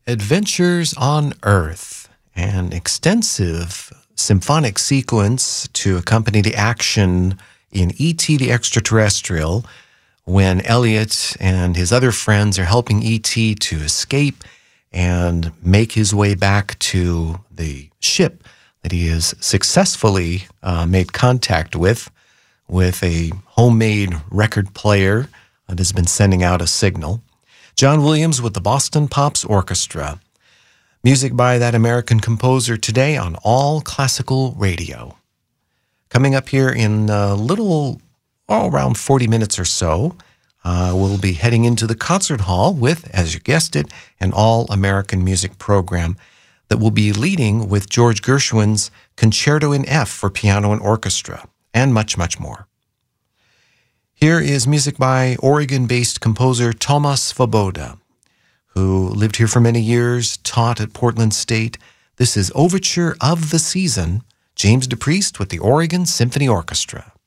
Adventures on Earth, an extensive symphonic sequence to accompany the action in E.T. the Extraterrestrial when Elliot and his other friends are helping E.T. to escape and make his way back to the ship that he has successfully made contact with a homemade record player that has been sending out a signal. John Williams with the Boston Pops Orchestra. Music by that American composer today on All Classical Radio. Coming up here in around 40 minutes or so, we'll be heading into the concert hall with, as you guessed it, an all-American music program that will be leading with George Gershwin's Concerto in F for piano and orchestra, and much, much more. Here is music by Oregon-based composer Tomas Svoboda, who lived here for many years, taught at Portland State. This is Overture of the Season, James DePriest with the Oregon Symphony Orchestra.